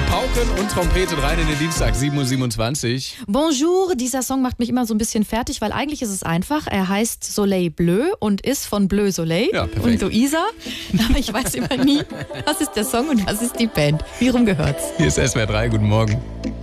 Pauken und Trompete rein in den Dienstag, 7:27 Uhr. Bonjour, dieser Song macht mich immer so ein bisschen fertig, weil eigentlich ist es einfach. Er heißt Soleil Bleu und ist von Bleu Soleil und Luisa. Aber ich weiß immer nie, was ist der Song und was ist die Band. Wie rum gehört's? Hier ist SWR 3, guten Morgen.